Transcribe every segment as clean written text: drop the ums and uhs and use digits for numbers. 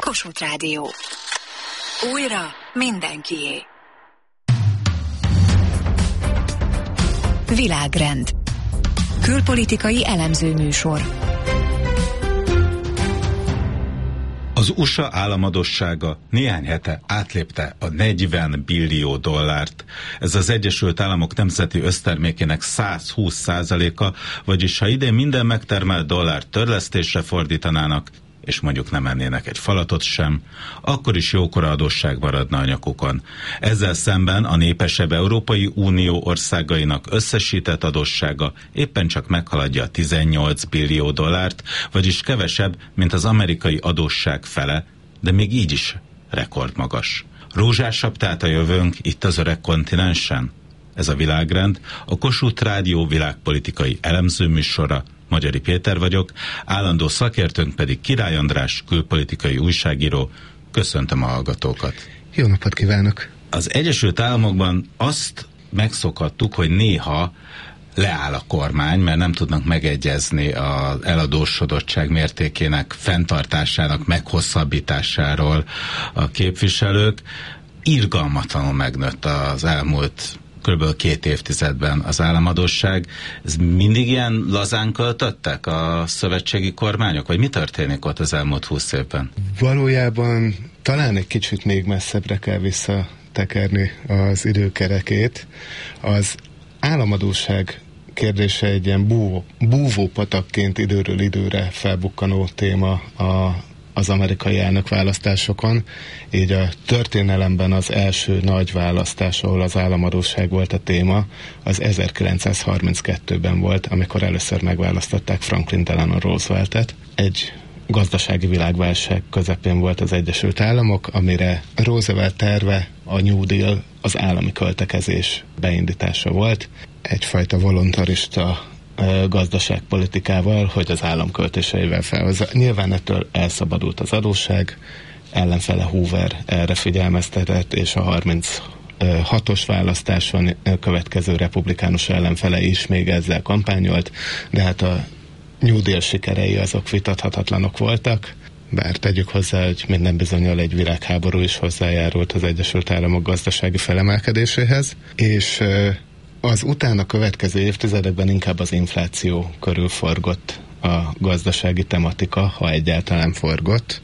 Kossuth Rádió. Újra mindenkié. Világrend. Külpolitikai elemző műsor. Az USA államadóssága néhány hete átlépte a 40 billió dollárt. Ez az Egyesült Államok nemzeti össztermékének 120%-a, vagyis ha idén minden megtermelt dollárt törlesztésre fordítanának, és mondjuk nem ennének egy falatot sem, akkor is jókora adósság maradna a nyakukon. Ezzel szemben a népesebb Európai Unió országainak összesített adóssága éppen csak meghaladja a 18 billió dollárt, vagyis kevesebb, mint az amerikai adósság fele, de még így is rekordmagas. Rózsásabb tehát a jövőnk itt az öreg kontinensen? Ez a Világrend, a Kossuth Rádió világpolitikai elemzőműsora. Magyari Péter vagyok, állandó szakértőnk pedig Király András, külpolitikai újságíró. Köszöntöm a hallgatókat. Jó napot kívánok! Az Egyesült Államokban azt megszokhattuk, hogy néha leáll a kormány, mert nem tudnak megegyezni az eladósodottság mértékének fenntartásának, meghosszabbításáról a képviselők. Irgalmatlanul megnőtt az elmúlt kb. 2 évtizedben az államadósság. Ez mindig ilyen lazán költöttek a szövetségi kormányok? Vagy mi történik ott az elmúlt 20 évben? Valójában talán egy kicsit még messzebbre kell visszatekerni az időkerekét. Az államadósság kérdése egy ilyen búvó patakként időről időre felbukkanó téma az amerikai elnökválasztásokon. Így a történelemben az első nagy választás, ahol az államadósság volt a téma, az 1932-ben volt, amikor először megválasztották Franklin Delano Rooseveltet. Egy gazdasági világválság közepén volt az Egyesült Államok, amire Roosevelt terve, a New Deal, az állami költekezés beindítása volt. Egyfajta voluntarista gazdaságpolitikával, hogy az állam költéseivel felhozza. Nyilván ettől elszabadult az adósság, ellenfele Hoover erre figyelmeztetett, és a 36-os választáson következő republikánus ellenfele is még ezzel kampányolt, de hát a New Deal sikerei azok vitathatatlanok voltak, bár tegyük hozzá, hogy minden bizonnyal egy világháború is hozzájárult az Egyesült Államok gazdasági felemelkedéséhez, és az utána következő évtizedekben inkább az infláció körül forgott a gazdasági tematika, ha egyáltalán forgott.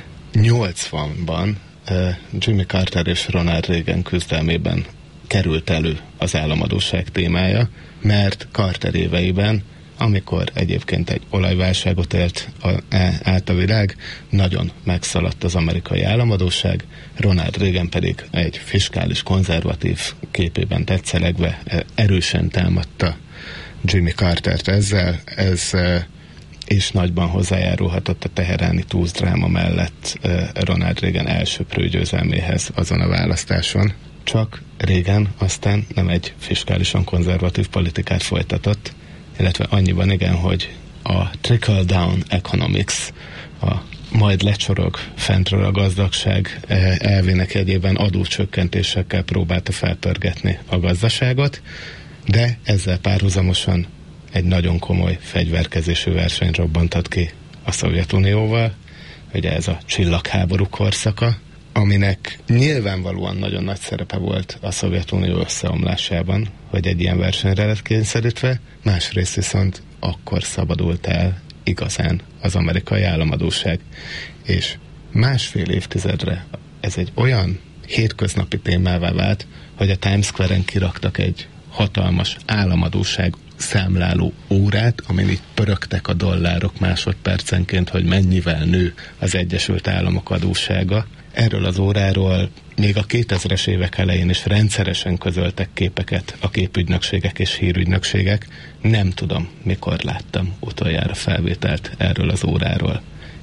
80-ban Jimmy Carter és Ronald Reagan küzdelmében került elő az államadósság témája, mert Carter éveiben, amikor egyébként egy olajválságot élt át a világ, nagyon megszaladt az amerikai államadósság, Ronald Reagan pedig egy fiskális konzervatív képében tetszelegve erősen támadta Jimmy Cartert ezzel, ez és nagyban hozzájárulhatott a teheráni túlzdráma mellett Ronald Reagan elsöprő győzelméhez azon a választáson. Csak Reagan aztán nem egy fiskálisan konzervatív politikát folytatott, illetve annyiban igen, hogy a trickle-down economics, a majd lecsorog fentről a gazdagság elvének jegyében adócsökkentésekkel próbálta felpörgetni a gazdaságot, de ezzel párhuzamosan egy nagyon komoly fegyverkezésű verseny robbantott ki a Szovjetunióval, ugye ez a csillagháború korszaka, aminek nyilvánvalóan nagyon nagy szerepe volt a Szovjetunió összeomlásában, hogy egy ilyen versenyre lett kényszerítve, másrészt viszont akkor szabadult el igazán az amerikai államadósság. És másfél évtizedre ez egy olyan hétköznapi témává vált, hogy a Times Square-en kiraktak egy hatalmas államadósság számláló órát, amin itt pörögtek a dollárok másodpercenként, hogy mennyivel nő az Egyesült Államok adóssága. Erről az óráról még a 2000-es évek elején is rendszeresen közöltek képeket a képügynökségek és hírügynökségek. Nem tudom, mikor láttam utoljára felvételt erről az óráról.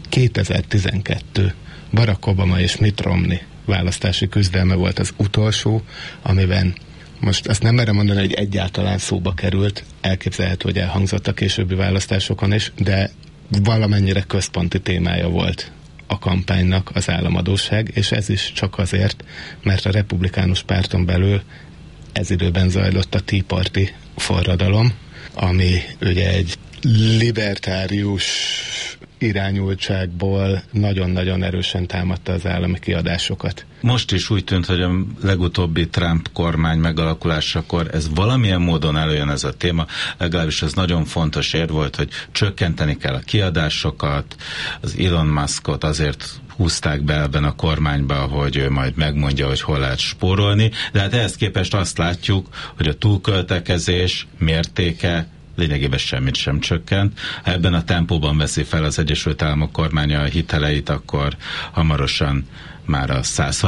2012. Barack Obama és Mitt Romney választási küzdelme volt az utolsó, amiben most azt nem merem mondani, hogy egyáltalán szóba került, elképzelhető, hogy elhangzott a későbbi választásokon is, de valamennyire központi témája volt a kampánynak az államadósság, és ez is csak azért, mert a republikánus párton belül ez időben zajlott a Tea Party forradalom, ami ugye egy libertárius irányultságból nagyon-nagyon erősen támadta az állami kiadásokat. Most is úgy tűnt, hogy a legutóbbi Trump kormány megalakulásakor ez valamilyen módon előjön ez a téma, legalábbis ez nagyon fontos érv volt, hogy csökkenteni kell a kiadásokat, az Elon Muskot azért húzták be ebben a kormányba, hogy ő majd megmondja, hogy hol lehet spórolni, de hát ehhez képest azt látjuk, hogy a túlköltekezés mértéke lényegében semmit sem csökkent. Ha ebben a tempóban veszi fel az Egyesült Államok kormánya a hiteleit, akkor hamarosan már a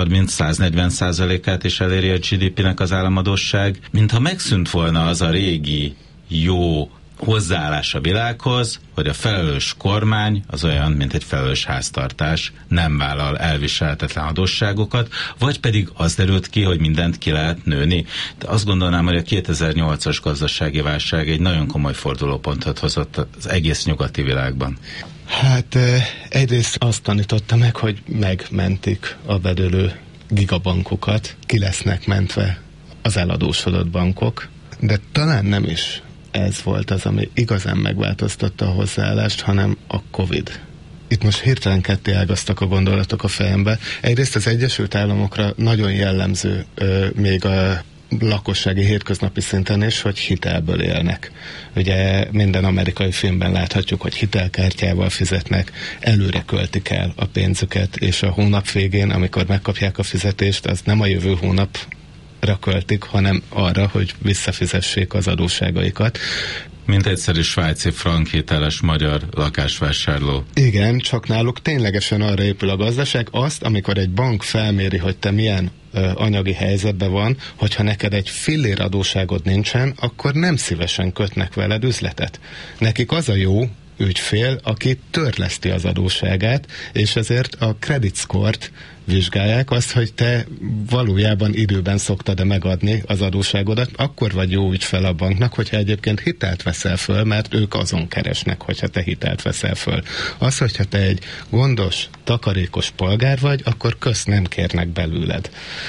130-140%-át is eléri a GDP-nek az államadósság. Mintha megszűnt volna az a régi jó hozzáállás a világhoz, hogy a felelős kormány az olyan, mint egy felelős háztartás, nem vállal elviselhetetlen adósságokat, vagy pedig az derült ki, hogy mindent ki lehet nőni. De azt gondolnám, hogy a 2008-as gazdasági válság egy nagyon komoly fordulópontot hozott az egész nyugati világban. Hát egyrészt azt tanította meg, hogy megmentik a bedőlő gigabankokat, ki lesznek mentve az eladósodott bankok, de talán nem is ez volt az, ami igazán megváltoztatta a hozzáállást, hanem a Covid. Itt most hirtelen ketté ágaztak a gondolatok a fejembe. Egyrészt az Egyesült Államokra nagyon jellemző még a lakossági hétköznapi szinten is, hogy hitelből élnek. Ugye minden amerikai filmben láthatjuk, hogy hitelkártyával fizetnek, előre költik el a pénzüket, és a hónap végén, amikor megkapják a fizetést, az nem a jövő hónapra költik, hanem arra, hogy visszafizessék az adósságaikat. Mint egyszerű svájci frank hiteles magyar lakásvásárló. Igen, csak náluk ténylegesen arra épül a gazdaság. Azt, amikor egy bank felméri, hogy te milyen anyagi helyzetben van, hogyha neked egy fillér adósságod nincsen, akkor nem szívesen kötnek veled üzletet. Nekik az a jó ügyfél, aki törleszti az adósságát, és ezért a credit score-t vizsgálják, azt, hogy te valójában időben szoktad-e megadni az adósságodat, akkor vagy jó ügyfel a banknak, hogyha egyébként hitelt veszel föl, mert ők azon keresnek, hogyha te hitelt veszel föl. Az, hogyha te egy gondos, takarékos polgár vagy, akkor közt nem kérnek belőled.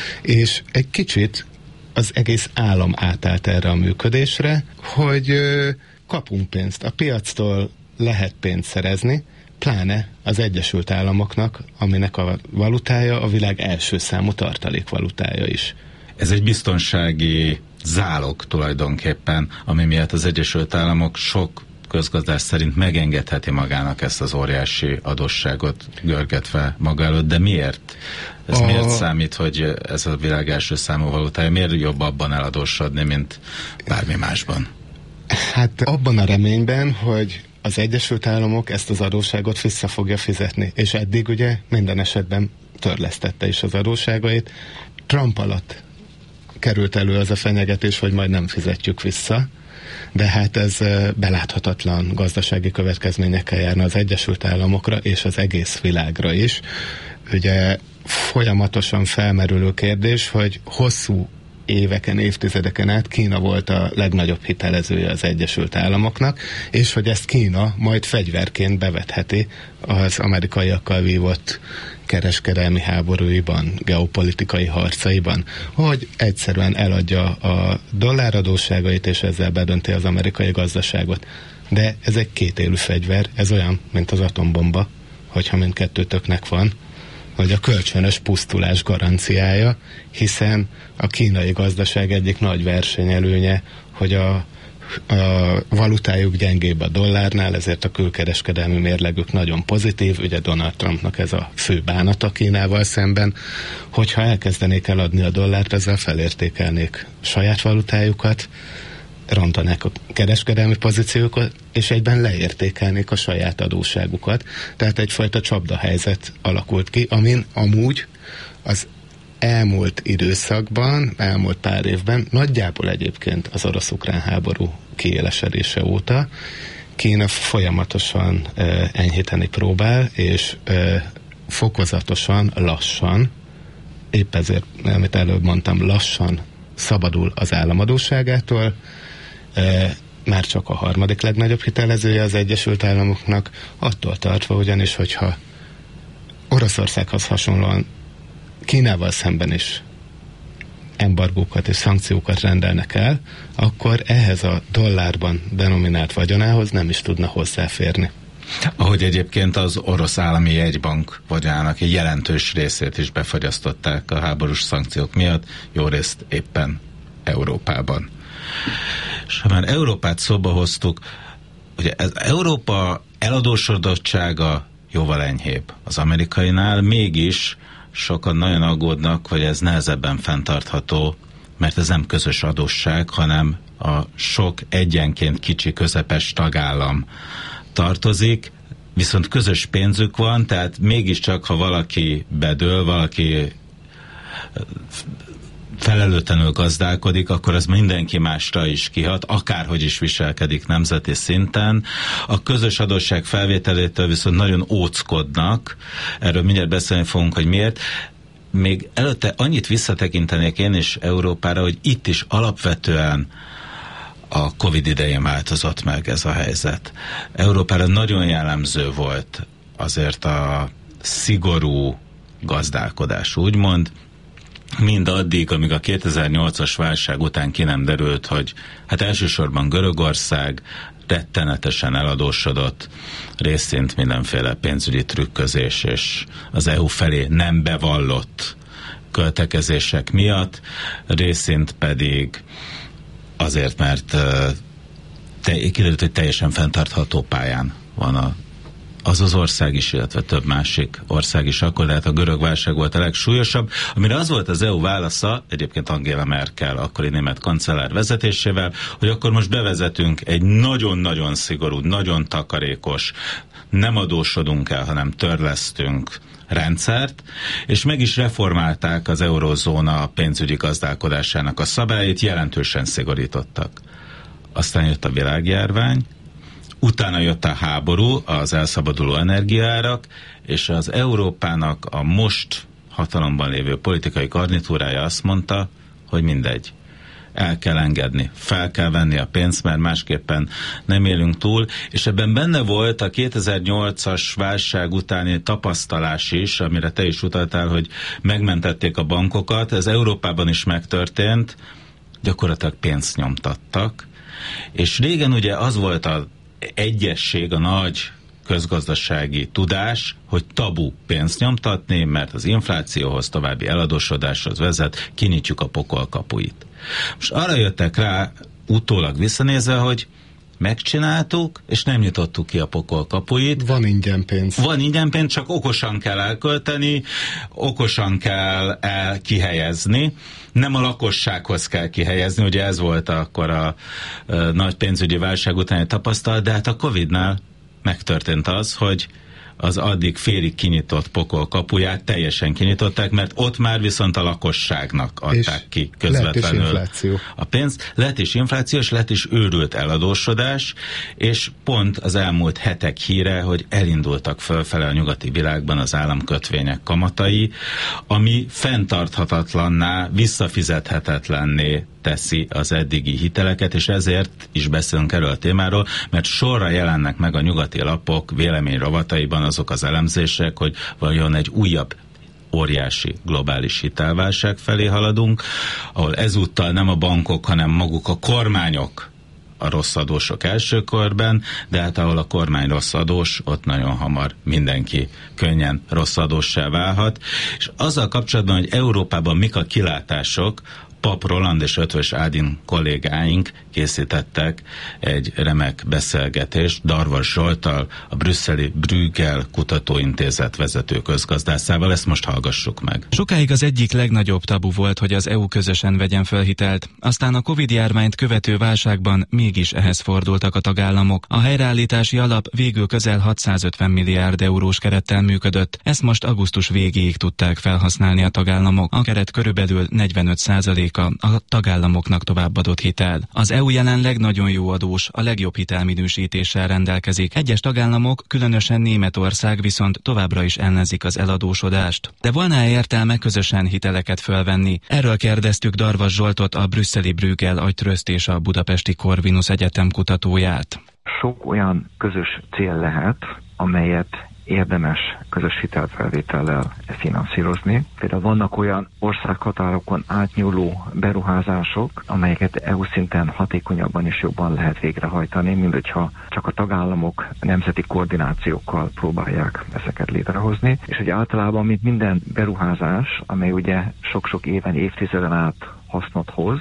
És egy kicsit az egész állam átállt erre a működésre, hogy kapunk pénzt. A piactól lehet pénzt szerezni, pláne az Egyesült Államoknak, aminek a valutája a világ első számú tartalékvalutája is. Ez egy biztonsági zálog tulajdonképpen, ami miatt az Egyesült Államok sok közgazdás szerint megengedheti magának ezt az óriási adósságot görgetve maga előtt, de miért? Ez miért számít, hogy ez a világ első számú valutája? Miért jobb abban eladósodni, mint bármi másban? Hát abban a reményben, hogy az Egyesült Államok ezt az adósságot vissza fogja fizetni, és eddig ugye minden esetben törlesztette is az adósságait. Trump alatt került elő az a fenyegetés, hogy majd nem fizetjük vissza, de hát ez beláthatatlan gazdasági következményekkel járna az Egyesült Államokra és az egész világra is. Ugye folyamatosan felmerülő kérdés, hogy hosszú éveken, évtizedeken át Kína volt a legnagyobb hitelezője az Egyesült Államoknak, és hogy ezt Kína majd fegyverként bevetheti az amerikaiakkal vívott kereskedelmi háborúiban, geopolitikai harcaiban, hogy egyszerűen eladja a dolláradósságait, és ezzel bedönti az amerikai gazdaságot. De ez egy kétélű fegyver, ez olyan, mint az atombomba, hogyha mindkettőtöknek van, vagy a kölcsönös pusztulás garanciája, hiszen a kínai gazdaság egyik nagy versenyelőnye, hogy a valutájuk gyengébb a dollárnál, ezért a külkereskedelmi mérlegük nagyon pozitív, ugye Donald Trumpnak ez a fő bánata Kínával szemben, hogyha elkezdenék eladni a dollárt, ezzel felértékelnék saját valutájukat, rontanák a kereskedelmi pozíciókat, és egyben leértékelnék a saját adósságukat. Tehát egyfajta csapdahelyzet alakult ki, amin amúgy az elmúlt időszakban, elmúlt pár évben, nagyjából egyébként az orosz-ukrán háború kiélesedése óta Kína folyamatosan enyhíteni próbál, és fokozatosan, lassan, épp ezért, amit előbb mondtam, lassan szabadul az államadósságától, már csak a harmadik legnagyobb hitelezője az Egyesült Államoknak, attól tartva ugyanis, hogyha Oroszországhoz hasonlóan Kínával szemben is embargókat és szankciókat rendelnek el, akkor ehhez a dollárban denominált vagyonához nem is tudna hozzáférni. Ahogy egyébként az orosz állami jegybank vagyonának egy jelentős részét is befagyasztották a háborús szankciók miatt, jó részt éppen Európában. És ha már Európát szóba hoztuk, ugye Európa eladósodottsága jóval enyhébb az amerikainál, mégis sokan nagyon aggódnak, hogy ez nehezebben fenntartható, mert ez nem közös adósság, hanem a sok egyenként kicsi közepes tagállam tartozik, viszont közös pénzük van, tehát mégiscsak, ha valaki bedől, valaki felelőtlenül gazdálkodik, akkor az mindenki másra is kihat, akárhogy is viselkedik nemzeti szinten. A közös adósság felvételétől viszont nagyon óckodnak, erről mindjárt beszélni fogunk, hogy miért. Még előtte annyit visszatekintenék én is Európára, hogy itt is alapvetően a Covid idején változott meg ez a helyzet. Európára nagyon jellemző volt azért a szigorú gazdálkodás, úgymond, mindaddig, amíg a 2008-as válság után ki nem derült, hogy hát elsősorban Görögország rettenetesen eladósodott, részint mindenféle pénzügyi trükközés és az EU felé nem bevallott költekezések miatt, részint pedig azért, mert kiderült, hogy teljesen fenntartható pályán van az ország is, illetve több másik ország is akkor, tehát a görög válság volt a legsúlyosabb, amire az volt az EU válasza, egyébként Angela Merkel, akkori német kancellár vezetésével, hogy akkor most bevezetünk egy nagyon-nagyon szigorú, nagyon takarékos, nem adósodunk el, hanem törlesztünk rendszert, és meg is reformálták az eurózóna pénzügyi gazdálkodásának a szabályait, jelentősen szigorítottak. Aztán jött a világjárvány, utána jött a háború, az elszabaduló energiaárak, és az Európának a most hatalomban lévő politikai garnitúrája azt mondta, hogy mindegy. El kell engedni, fel kell venni a pénzt, mert másképpen nem élünk túl, és ebben benne volt a 2008-as válság utáni tapasztalás is, amire te is utaltál, hogy megmentették a bankokat, ez Európában is megtörtént, gyakorlatilag pénzt nyomtattak, és régen ugye az volt a egyesség, a nagy közgazdasági tudás, hogy tabu pénzt nyomtatni, mert az inflációhoz, további eladósodáshoz vezet, kinyitjuk a pokol kapuit. Most arra jöttek rá, utólag visszanézve, hogy megcsináltuk, és nem nyitottuk ki a pokol kapuit. Van ingyen pénz. Van ingyen pénz, csak okosan kell elkölteni, okosan kell kihelyezni. Nem a lakossághoz kell kihelyezni, ugye ez volt akkor a nagy pénzügyi válság utáni tapasztalat, de hát a Covid-nál megtörtént az, hogy az addig félig kinyitott pokol kapuját teljesen kinyitották, mert ott már viszont a lakosságnak adták ki közvetlenül a pénzt. Lett is infláció, és lett is őrült eladósodás, és pont az elmúlt hetek híre, hogy elindultak fölfele a nyugati világban az államkötvények kamatai, ami fenntarthatatlanná, visszafizethetetlenné teszi az eddigi hiteleket, és ezért is beszélünk erről a témáról, mert sorra jelennek meg a nyugati lapok véleményrovataiban azok az elemzések, hogy vajon egy újabb óriási globális hitelválság felé haladunk, ahol ezúttal nem a bankok, hanem maguk a kormányok a rossz adósok első körben, de hát ahol a kormány rossz adós, ott nagyon hamar mindenki könnyen rossz adóssá válhat. És azzal kapcsolatban, hogy Európában mik a kilátások, Pap Roland és Ötvös Ádin kollégáink készítettek egy remek beszélgetést Darvas Zsolttal, a brüsszeli Bruegel Kutatóintézet vezető közgazdászával. Ezt most hallgassuk meg. Sokáig az egyik legnagyobb tabu volt, hogy az EU közösen vegyen fel hitelt. Aztán a Covid-járványt követő válságban mégis ehhez fordultak a tagállamok. A helyreállítási alap végül közel 650 milliárd eurós kerettel működött. Ezt most augusztus végéig tudták felhasználni a tagállamok. A keret körülbelül 45% a tagállamoknak továbbadott hitel. Az EU jelenleg nagyon jó adós, a legjobb hitelminősítéssel rendelkezik. Egyes tagállamok, különösen Németország viszont továbbra is ellenzik az eladósodást. De volna-e értelme közösen hiteleket fölvenni? Erről kérdeztük Darvas Zsoltot, a brüsszeli Bruegel agytröszt és a budapesti Corvinus Egyetem kutatóját. Sok olyan közös cél lehet, amelyet érdemes közös hitelfelvétellel finanszírozni. Például vannak olyan országhatárokon átnyúló beruházások, amelyeket EU szinten hatékonyabban és jobban lehet végrehajtani, mint hogyha csak a tagállamok nemzeti koordinációkkal próbálják ezeket létrehozni. És ugye általában, mint minden beruházás, amely ugye sok-sok éven, évtizeden át hasznot hoz,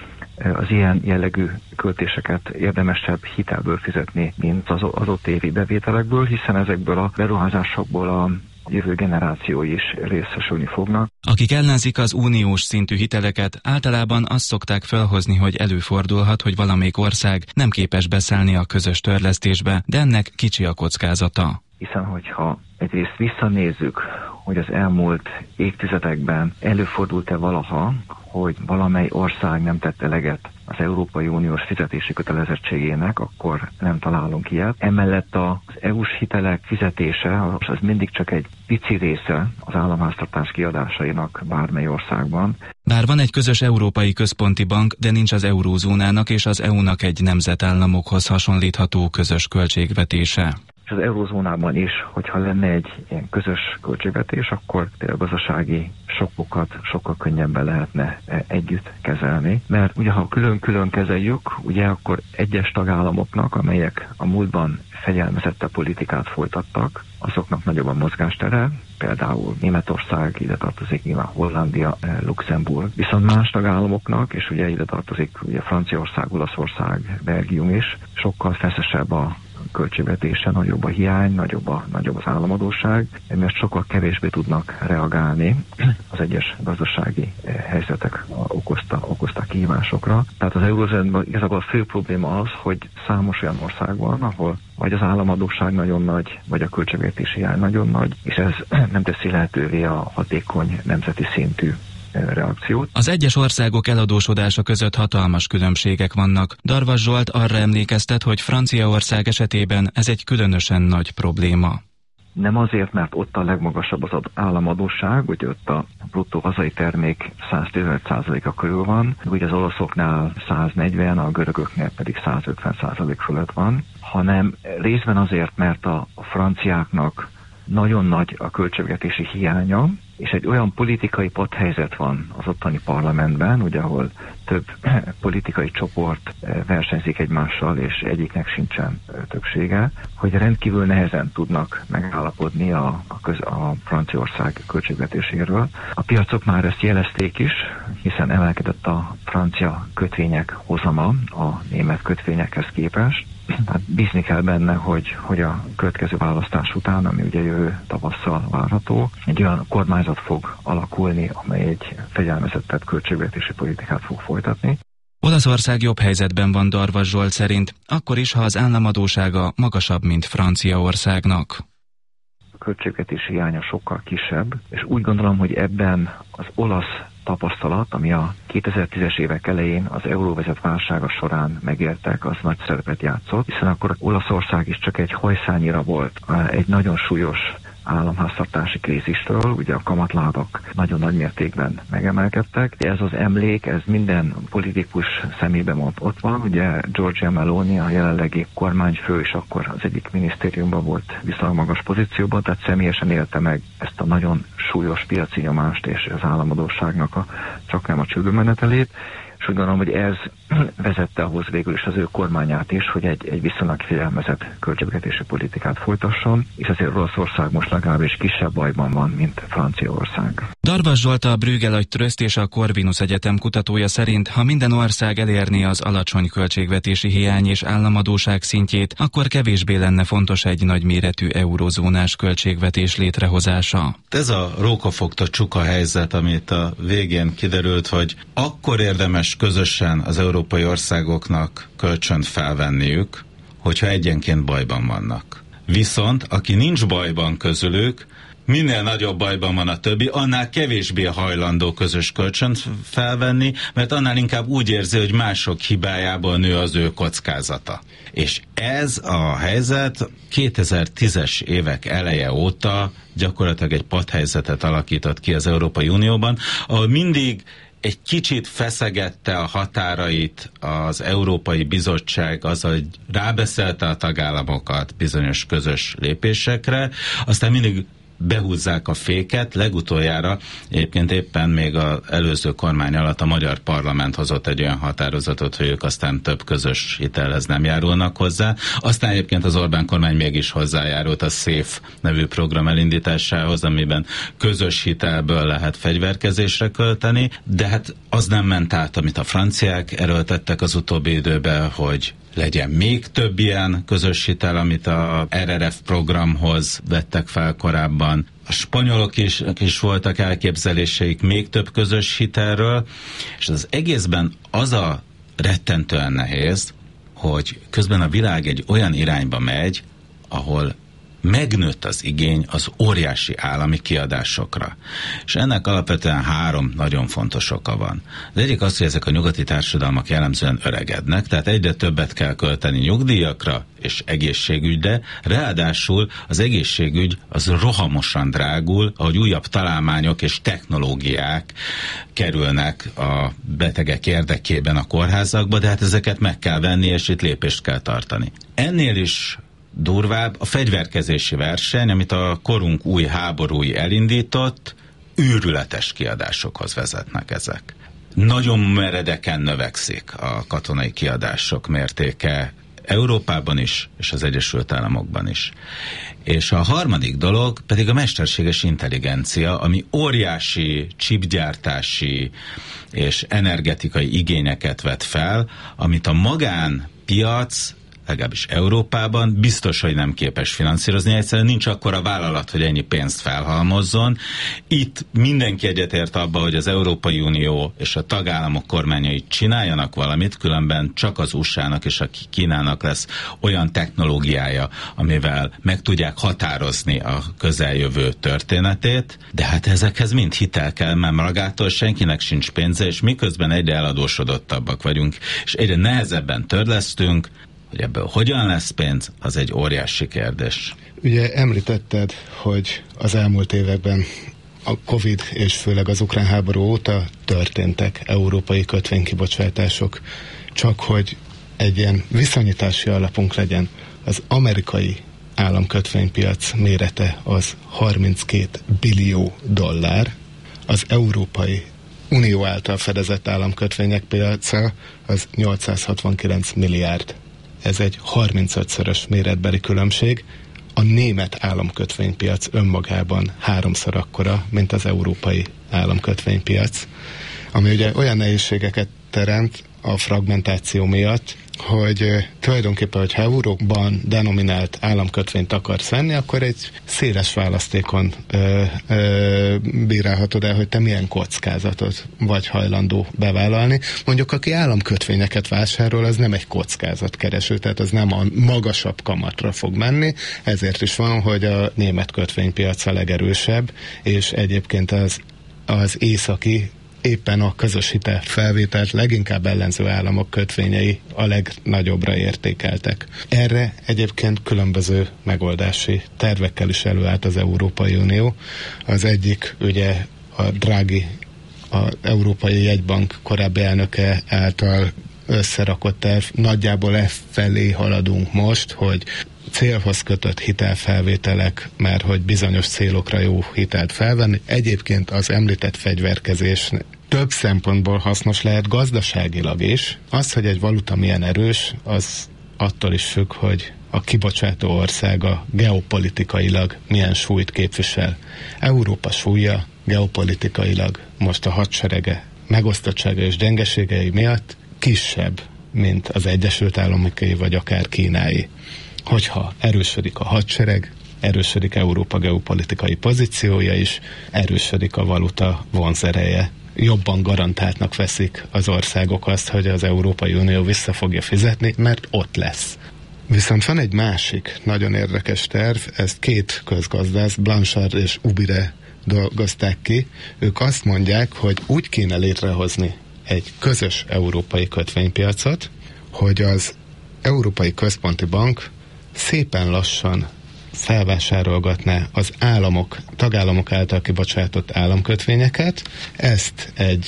az ilyen jellegű költéseket érdemesebb hitelből fizetni, mint az adott évi bevételekből, hiszen ezekből a beruházásokból a jövő generációi is részesülni fognak. Akik ellenzik az uniós szintű hiteleket, általában azt szokták felhozni, hogy előfordulhat, hogy valamelyik ország nem képes beszállni a közös törlesztésbe, de ennek kicsi a kockázata. Hiszen hogyha egyrészt visszanézzük, hogy az elmúlt évtizedekben előfordult-e valaha, hogy valamely ország nem tett eleget az Európai Uniós fizetési kötelezettségének, akkor nem találunk ilyet. Emellett az EU-s hitelek fizetése az mindig csak egy pici része az államháztartás kiadásainak bármely országban. Bár van egy közös európai központi bank, de nincs az eurózónának és az EU-nak egy nemzetállamokhoz hasonlítható közös költségvetése. És az eurózónában is, hogyha lenne egy ilyen közös költségvetés, akkor a gazdasági sokkokat sokkal könnyebben lehetne együtt kezelni. Mert ugye ha külön-külön kezeljük, ugye akkor egyes tagállamoknak, amelyek a múltban fegyelmezettebb politikát folytattak, azoknak nagyobb a mozgástere, például Németország, ide tartozik nyilván Hollandia, Luxemburg. Viszont más tagállamoknak, és ugye ide tartozik ugye Franciaország, Olaszország, Belgium is, sokkal feszesebb a költségvetése, nagyobb a hiány, nagyobb az államadósság, mert sokkal kevésbé tudnak reagálni az egyes gazdasági helyzetek okozta kihívásokra. Tehát az eurózónában igazából a fő probléma az, hogy számos olyan ország van, ahol vagy az államadósság nagyon nagy, vagy a költségvetési hiány nagyon nagy, és ez nem teszi lehetővé a hatékony nemzeti szintű reakciót. Az egyes országok eladósodása között hatalmas különbségek vannak. Darvas Zsolt arra emlékeztet, hogy Franciaország esetében ez egy különösen nagy probléma. Nem azért, mert ott a legmagasabb az államadósság, hogy ott a bruttó hazai termék 115%-a körül van, ugye az olaszoknál 140, a görögöknél pedig 150% fölött van, hanem részben azért, mert a franciáknak nagyon nagy a költségvetési hiánya, és egy olyan politikai padhelyzet van az ottani parlamentben, ugye, ahol több politikai csoport versenyzik egymással, és egyiknek sincsen többsége, hogy rendkívül nehezen tudnak megállapodni a Franciaország költségvetéséről. A piacok már ezt jelezték is, hiszen emelkedett a francia kötvények hozama a német kötvényekhez képest. Hát bízni kell benne, hogy a következő választás után, ami ugye jövő tavasszal várható, egy olyan kormányzat fog alakulni, amely egy fegyelmezettebb költségvetési politikát fog folytatni. Olaszország jobb helyzetben van Darvas Zsolt szerint, akkor is, ha az államadóssága magasabb, mint Franciaországnak. A költségvetési hiánya sokkal kisebb, és úgy gondolom, hogy ebben az olasz tapasztalat, ami a 2010-es évek elején az euróvezet válsága során megéltek, az nagy szerepet játszott, hiszen akkor Olaszország is csak egy hajszányira volt egy nagyon súlyos államháztartási krízistől, ugye a kamatlábak nagyon nagy mértékben megemelkedtek. Ez az emlék, ez minden politikus szemében ott van, ugye Giorgia Meloni, a jelenlegi kormányfő, és akkor az egyik minisztériumban volt viszonylag magas pozícióban, tehát személyesen élte meg ezt a nagyon súlyos piaci nyomást és az államadósságnak csak nem a csődbe menetelét, és úgy gondolom, hogy ez vezette ahhoz végül is az ő kormányát is, hogy egy viszonylag fegyelmezett költségvetési politikát folytasson, és azért Olaszország most legalábbis kisebb bajban van, mint Franciaország. Darvas Zsolt, a Bruegel Agytröszt és a Corvinus Egyetem kutatója szerint, ha minden ország elérné az alacsony költségvetési hiány és államadósság szintjét, akkor kevésbé lenne fontos egy nagyméretű eurozónás költségvetés létrehozása. Ez a rókafogta csuka helyzet, amit a végén kiderült, hogy akkor érdemes közösen az európai országoknak kölcsönt felvenniük, hogyha egyenként bajban vannak. Viszont, aki nincs bajban közülük, minél nagyobb bajban van a többi, annál kevésbé hajlandó közös kölcsönt felvenni, mert annál inkább úgy érzi, hogy mások hibájából nő az ő kockázata. És ez a helyzet 2010-es évek eleje óta gyakorlatilag egy padhelyzetet alakított ki az Európai Unióban, ahol mindig egy kicsit feszegette a határait az Európai Bizottság, azzal, hogy rábeszélte a tagállamokat bizonyos közös lépésekre, aztán mindig behúzzák a féket. Legutoljára egyébként éppen még az előző kormány alatt a magyar parlament hozott egy olyan határozatot, hogy ők aztán több közös hitelhez nem járulnak hozzá. Aztán egyébként az Orbán kormány mégis hozzájárult a SZÉF nevű program elindításához, amiben közös hitelből lehet fegyverkezésre költeni, de hát az nem ment át, amit a franciák erőltettek az utóbbi időben, hogy legyen még több ilyen közös hitel, amit a RRF programhoz vettek fel korábban. A spanyolok is voltak elképzeléseik még több közös hitelről, és az egészben az a rettentően nehéz, hogy közben a világ egy olyan irányba megy, ahol megnőtt az igény az óriási állami kiadásokra. És ennek alapvetően 3 nagyon fontos oka van. Az egyik az, hogy ezek a nyugati társadalmak jellemzően öregednek, tehát egyre többet kell költeni nyugdíjakra és egészségügyre, ráadásul az egészségügy az rohamosan drágul, ahogy újabb találmányok és technológiák kerülnek a betegek érdekében a kórházakba, de hát ezeket meg kell venni, és itt lépést kell tartani. Ennél is durvább a fegyverkezési verseny, amit a korunk új háborúi elindított, őrületes kiadásokhoz vezetnek ezek. Nagyon meredeken növekszik a katonai kiadások mértéke Európában is, és az Egyesült Államokban is. És a harmadik dolog pedig a mesterséges intelligencia, ami óriási chipgyártási és energetikai igényeket vet fel, amit a magánpiac legalábbis Európában biztos, hogy nem képes finanszírozni. Egyszerűen nincs akkora vállalat, hogy ennyi pénzt felhalmozzon. Itt mindenki egyetért abba, hogy az Európai Unió és a tagállamok kormányai csináljanak valamit, különben csak az USA-nak és a Kínának lesz olyan technológiája, amivel meg tudják határozni a közeljövő történetét, de hát ezekhez mind hitel kell, mert magától senkinek sincs pénze, és miközben egyre eladósodottabbak vagyunk, és egyre nehezebben törlesztünk, hogy ebből hogyan lesz pénz, az egy óriási kérdés. Ugye említetted, hogy az elmúlt években a Covid és főleg az ukrán háború óta történtek európai kötvénykibocsátások, csak hogy egy ilyen viszonyítási alapunk legyen. Az amerikai államkötvénypiac mérete az 32 billió dollár, az Európai Unió által fedezett államkötvények piaca az 869 milliárd. Ez egy 35-szörös méretbeli különbség. A német államkötvénypiac önmagában 3-szor akkora, mint az európai államkötvénypiac, ami ugye olyan nehézségeket teremt a fragmentáció miatt, hogy tulajdonképpen, hogyha euróban denominált államkötvényt akarsz venni, akkor egy széles választékon bírálhatod el, hogy te milyen kockázatot vagy hajlandó bevállalni. Mondjuk, aki államkötvényeket vásárol, az nem egy kockázatkereső, tehát az nem a magasabb kamatra fog menni, ezért is van, hogy a német kötvénypiac a legerősebb, és egyébként az északi éppen a közös hitel felvételt leginkább ellenző államok kötvényei a legnagyobbra értékeltek. Erre egyébként különböző megoldási tervekkel is előállt az Európai Unió. Az egyik ugye a Draghi, az Európai Jegybank korábbi elnöke által összerakott terv. Nagyjából felé haladunk most, hogy célhoz kötött hitelfelvételek, mert hogy bizonyos célokra jó hitelt felvenni. Egyébként az említett fegyverkezés több szempontból hasznos lehet gazdaságilag is. Az, hogy egy valuta milyen erős, az attól is függ, hogy a kibocsátó országa geopolitikailag milyen súlyt képvisel. Európa súlya geopolitikailag most a hadserege megosztottsága és gyengeségei miatt kisebb, mint az Egyesült Államoké vagy akár Kínái. Hogyha erősödik a hadsereg, erősödik Európa geopolitikai pozíciója is, erősödik a valuta vonzereje. Jobban garantáltnak veszik az országok azt, hogy az Európai Unió vissza fogja fizetni, mert ott lesz. Viszont van egy másik nagyon érdekes terv, ezt két közgazdász, Blanchard és Ubire dolgozták ki. Ők azt mondják, hogy úgy kéne létrehozni egy közös európai kötvénypiacot, hogy az Európai Központi Bank szépen lassan felvásárolgatná az tagállamok által kibocsátott államkötvényeket, ezt egy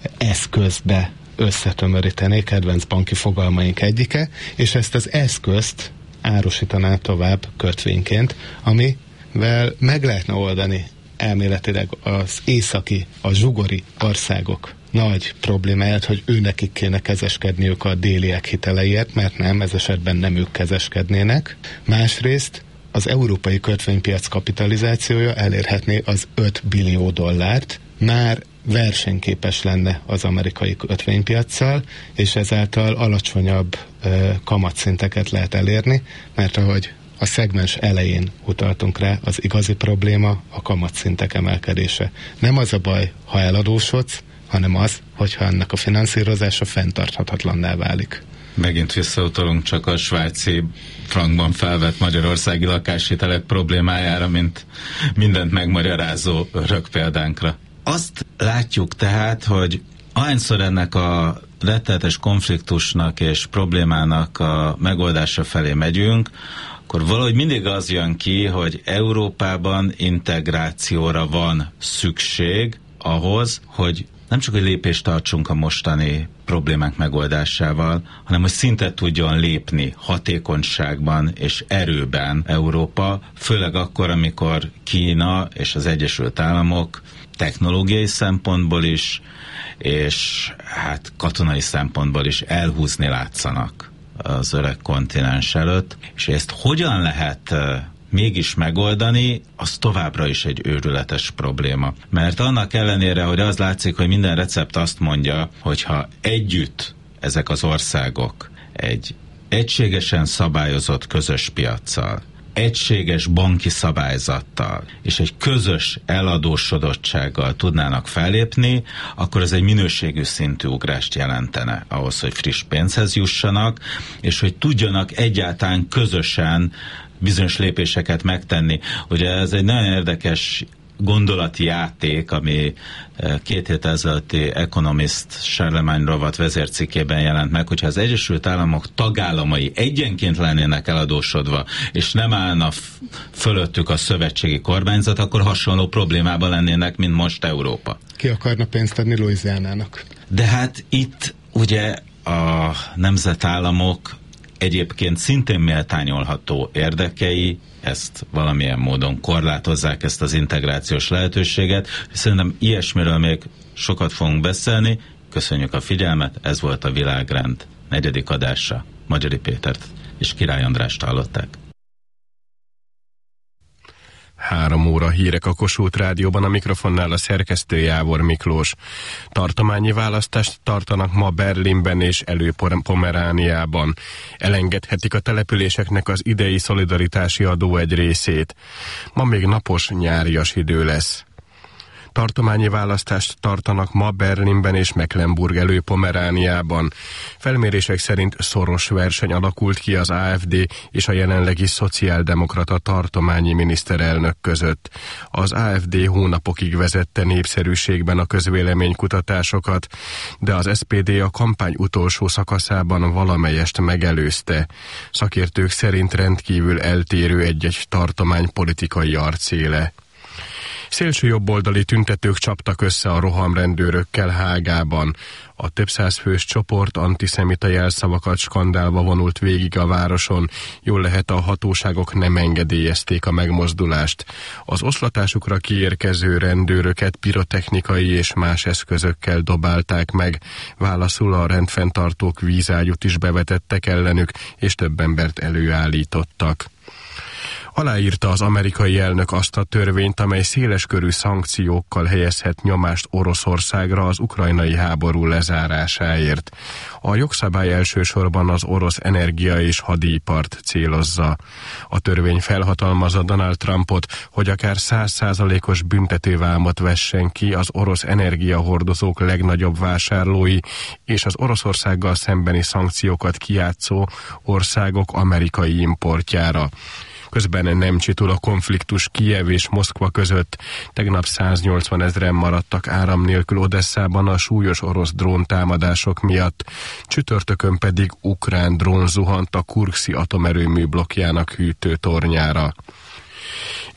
eszközbe összetömöríteni, kedvenc banki fogalmaink egyike, és ezt az eszközt árusítaná tovább kötvényként, amivel meg lehetne oldani elméletileg az északi, a zsugori országok nagy problémáját, hogy nekik kéne kezeskedniük a déliek hiteleiért, mert nem, ez esetben nem ők kezeskednének. Másrészt az európai kötvénypiac kapitalizációja elérhetné az $5 billió, már versenyképes lenne az amerikai kötvénypiaccal, és ezáltal alacsonyabb kamatszinteket lehet elérni, mert ahogy a szegmens elején utaltunk rá, az igazi probléma a kamatszintek emelkedése. Nem az a baj, ha eladósodsz, hanem az, hogyha ennek a finanszírozása fenntarthatatlanná válik. Megint visszautalunk csak a svájci frankban felvett magyarországi lakáshitelek problémájára, mint mindent megmagyarázó rögpéldánkra. Azt látjuk tehát, hogy ahányszor ennek a rettenetes konfliktusnak és problémának a megoldása felé megyünk, akkor valahogy mindig az jön ki, hogy Európában integrációra van szükség ahhoz, hogy nem csak egy lépést tartsunk a mostani problémák megoldásával, hanem hogy szintet tudjon lépni hatékonyságban és erőben Európa, főleg akkor, amikor Kína és az Egyesült Államok technológiai szempontból is, és hát katonai szempontból is elhúzni látszanak az öreg kontinens előtt, és ezt hogyan lehet mégis megoldani, az továbbra is egy őrületes probléma. Mert annak ellenére, hogy az látszik, hogy minden recept azt mondja, hogyha együtt ezek az országok egy egységesen szabályozott közös piaccal, egységes banki szabályzattal és egy közös eladósodottsággal tudnának fellépni, akkor ez egy minőségű szintű ugrást jelentene ahhoz, hogy friss pénzhez jussanak, és hogy tudjanak egyáltalán közösen bizonyos lépéseket megtenni. Ugye ez egy nagyon érdekes gondolati játék, ami 2 hét ezelőtti Economist Charlemagne rovat vezércikkében jelent meg, hogyha az Egyesült Államok tagállamai egyenként lennének eladósodva, és nem állna fölöttük a szövetségi kormányzat, akkor hasonló problémában lennének, mint most Európa. Ki akarna pénzt adni Louisianának? De hát itt ugye a nemzetállamok egyébként szintén méltányolható érdekei ezt valamilyen módon korlátozzák, ezt az integrációs lehetőséget. Szerintem ilyesmiről még sokat fogunk beszélni. Köszönjük a figyelmet, ez volt a Világrend 4. adása. Magyari Pétert és Király Andrást hallották. 3 óra hírek a Kossuth Rádióban, a mikrofonnál a szerkesztő Jávor Miklós. Tartományi választást tartanak ma Berlinben és Elő-Pomerániában. Elengedhetik a településeknek az idei szolidaritási adó egy részét. Ma még napos, nyárias idő lesz. Tartományi választást tartanak ma Berlinben és Mecklenburg Elő-Pomerániában. Felmérések szerint szoros verseny alakult ki az AfD és a jelenlegi szociáldemokrata tartományi miniszterelnök között. Az AfD hónapokig vezette népszerűségben a közvéleménykutatásokat, de az SPD a kampány utolsó szakaszában valamelyest megelőzte. Szakértők szerint rendkívül eltérő egy-egy tartomány politikai arcéle. Szélsőjobboldali tüntetők csaptak össze a rohamrendőrökkel Hágában. A több száz fős csoport antiszemita jelszavakat skandálva vonult végig a városon. Jól lehet, a hatóságok nem engedélyezték a megmozdulást. Az oszlatásukra kiérkező rendőröket pirotechnikai és más eszközökkel dobálták meg. Válaszul a rendfenntartók vízágyút is bevetettek ellenük, és több embert előállítottak. Aláírta az amerikai elnök azt a törvényt, amely széleskörű szankciókkal helyezhet nyomást Oroszországra az ukrajnai háború lezárásáért. A jogszabály elsősorban az orosz energia- és hadipart célozza. A törvény felhatalmazza Donald Trumpot, hogy akár 100%-os büntetővámot vessen ki az orosz energiahordozók legnagyobb vásárlói és az Oroszországgal szembeni szankciókat kijátszó országok amerikai importjára. Közben nem csitul a konfliktus Kijev és Moszkva között. Tegnap 180 000 maradtak áram nélkül Odesszában a súlyos orosz dróntámadások miatt. Csütörtökön pedig ukrán drón zuhant a Kurszki atomerőmű blokkjának hűtőtornyára.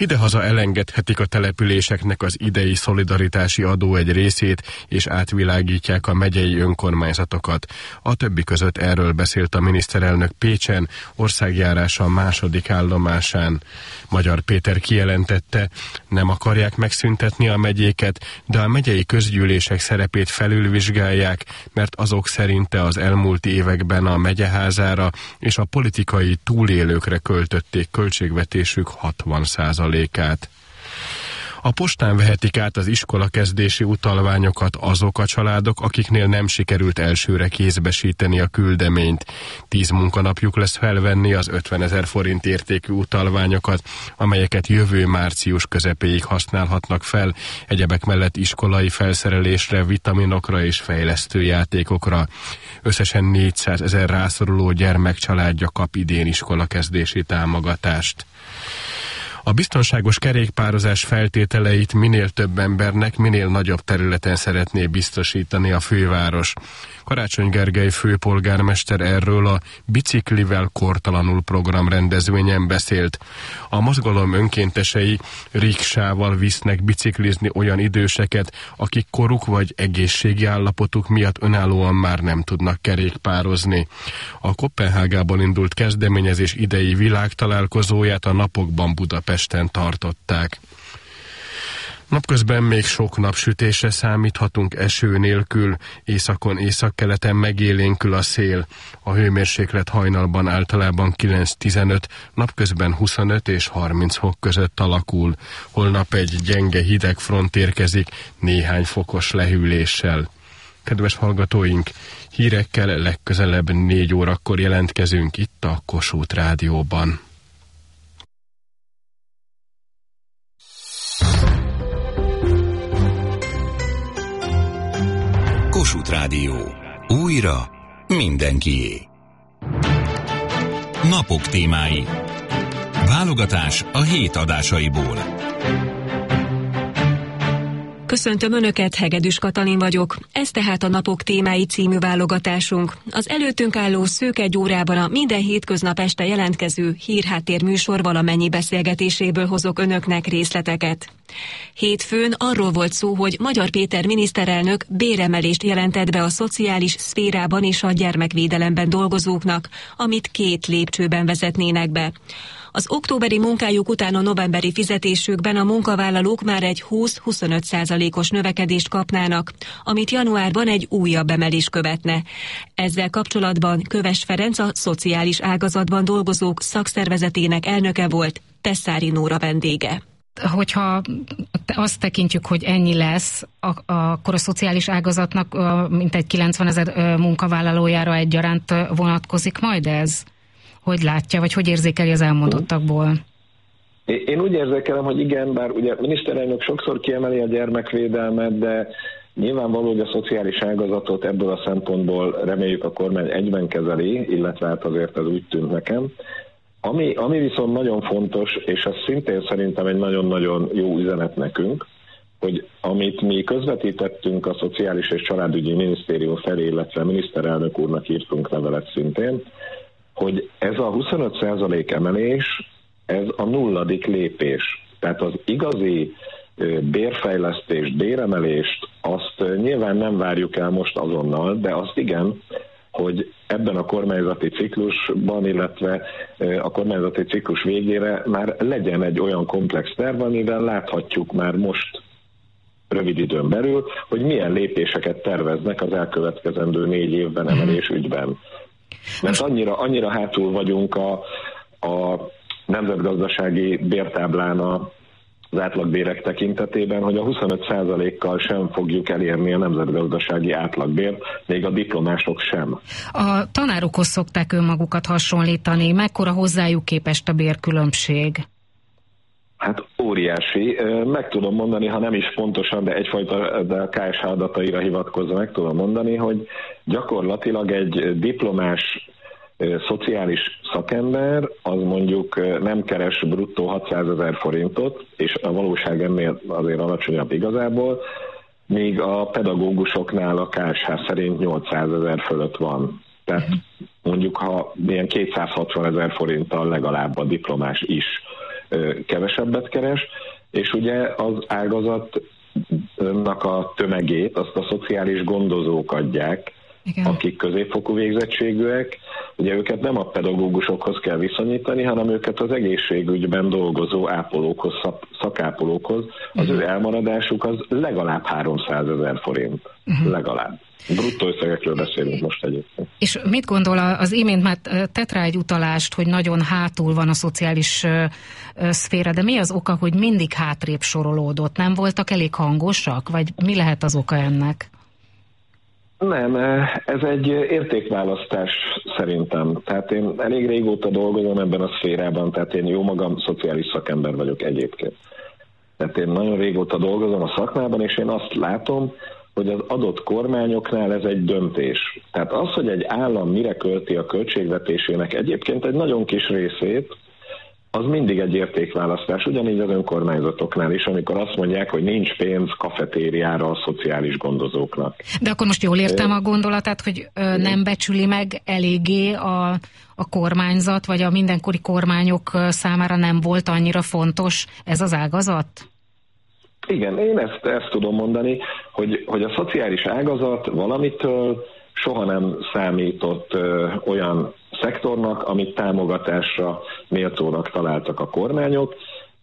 Idehaza elengedhetik a településeknek az idei szolidaritási adó egy részét, és átvilágítják a megyei önkormányzatokat. A többi között erről beszélt a miniszterelnök Pécsen, országjárása második állomásán. Magyar Péter kijelentette, nem akarják megszüntetni a megyéket, de a megyei közgyűlések szerepét felülvizsgálják, mert azok szerinte az elmúlt években a megyeházára és a politikai túlélőkre költötték költségvetésük 60%-át. A postán vehetik át az iskolakezdési utalványokat azok a családok, akiknél nem sikerült elsőre kézbesíteni a küldeményt. 10 munkanapjuk lesz felvenni az 50 000 forint értékű utalványokat, amelyeket jövő március közepéig használhatnak fel, egyebek mellett iskolai felszerelésre, vitaminokra és fejlesztő játékokra. Összesen 400 000 rászoruló gyermekcsaládja kap idén iskolakezdési támogatást. A biztonságos kerékpározás feltételeit minél több embernek, minél nagyobb területen szeretné biztosítani a főváros. Karácsony Gergely főpolgármester erről a Biciklivel kortalanul program rendezvényen beszélt. A mozgalom önkéntesei riksával visznek biciklizni olyan időseket, akik koruk vagy egészségi állapotuk miatt önállóan már nem tudnak kerékpározni. A Koppenhágában indult kezdeményezés idei világtalálkozóját a napokban Budapesten tartották. Napközben még sok napsütésre számíthatunk eső nélkül, északon, északkeleten megélénkül a szél. A hőmérséklet hajnalban általában 9-15, napközben 25 és 30 fok között alakul. Holnap egy gyenge hideg front érkezik, néhány fokos lehűléssel. Kedves hallgatóink, hírekkel legközelebb 4 órakor jelentkezünk itt a Kossuth Rádióban. Kossuth Rádió. Újra mindenkié. Napok témái. Válogatás a hét adásaiból. Köszöntöm Önöket, Hegedűs Katalin vagyok. Ez tehát a Napok témái című válogatásunk. Az előttünk álló szűk egy órában a minden hétköznap este jelentkező hírháttér műsor valamennyi beszélgetéséből hozok Önöknek részleteket. Hétfőn arról volt szó, hogy Magyar Péter miniszterelnök béremelést jelentett be a szociális szférában és a gyermekvédelemben dolgozóknak, amit 2 lépcsőben vezetnének be. Az októberi munkájuk után a novemberi fizetésükben a munkavállalók már egy 20-25%-os növekedést kapnának, amit januárban egy újabb emelés követne. Ezzel kapcsolatban Köves Ferenc, a szociális ágazatban dolgozók szakszervezetének elnöke volt, Tesszári Nóra vendége. Hogyha azt tekintjük, hogy ennyi lesz, akkor a szociális ágazatnak mintegy 90 000 munkavállalójára egyaránt vonatkozik majd ez? Hogy látja, vagy hogy érzékeli az elmondottakból? Én úgy érzékelem, hogy igen, bár ugye a miniszterelnök sokszor kiemeli a gyermekvédelmet, de nyilvánvaló, hogy a szociális ágazatot ebből a szempontból reméljük a kormány egyben kezeli, illetve hát azért ez úgy tűnt nekem. Ami viszont nagyon fontos, és az szintén szerintem egy nagyon-nagyon jó üzenet nekünk, hogy amit mi közvetítettünk a Szociális és Családügyi Minisztérium felé, illetve a miniszterelnök úrnak írtunk levelet szintén, hogy ez a 25% emelés, ez a 0. lépés. Tehát az igazi bérfejlesztést, béremelést, azt nyilván nem várjuk el most azonnal, de azt igen, hogy ebben a kormányzati ciklusban, illetve a kormányzati ciklus végére már legyen egy olyan komplex terv, amivel láthatjuk már most rövid időn belül, hogy milyen lépéseket terveznek az elkövetkezendő 4 évben emelés ügyben. Mert annyira hátul vagyunk a nemzetgazdasági bértáblán az átlagbérek tekintetében, hogy a 25%-kal sem fogjuk elérni a nemzetgazdasági átlagbért, még a diplomások sem. A tanárokhoz szokták önmagukat hasonlítani. Mekkora hozzájuk képest a bérkülönbség? Hát óriási. Meg tudom mondani, ha nem is pontosan, de egyfajta de a KSH adataira hivatkozva meg tudom mondani, hogy gyakorlatilag egy diplomás szociális szakember, az mondjuk nem keres bruttó 600 000 forintot, és a valóság ennél azért alacsonyabb igazából, míg a pedagógusoknál a KSH szerint 800 000 fölött van. Tehát mondjuk, ha ilyen 260 000 forinttal legalább a diplomás is kevesebbet keres, és ugye az ágazatnak a tömegét azt a szociális gondozók adják, igen, akik középfokú végzettségűek. Ugye őket nem a pedagógusokhoz kell viszonyítani, hanem őket az egészségügyben dolgozó ápolókhoz, szakápolókhoz. Az ő elmaradásuk az legalább 300 000 forint. Legalább. Bruttó összegekről beszélünk most egyébként. És mit gondol, az imént már tett rá egy utalást, hogy nagyon hátul van a szociális szféra, de mi az oka, hogy mindig hátrébb sorolódott? Nem voltak elég hangosak? Vagy mi lehet az oka ennek? Nem, ez egy értékválasztás szerintem. Tehát én elég régóta dolgozom ebben a szférában, tehát én jó magam szociális szakember vagyok egyébként. Tehát én nagyon régóta dolgozom a szakmában, és én azt látom, hogy az adott kormányoknál ez egy döntés. Tehát az, hogy egy állam mire költi a költségvetésének egyébként egy nagyon kis részét, az mindig egy értékválasztás, ugyanígy az önkormányzatoknál is, amikor azt mondják, hogy nincs pénz kafetériára a szociális gondozóknak. De akkor most jól értem a gondolatát, hogy nem becsüli meg eléggé a kormányzat, vagy a mindenkori kormányok számára nem volt annyira fontos ez az ágazat? Igen, én ezt tudom mondani, hogy a szociális ágazat valamitől soha nem számított olyan szektornak, amit támogatásra méltónak találtak a kormányok.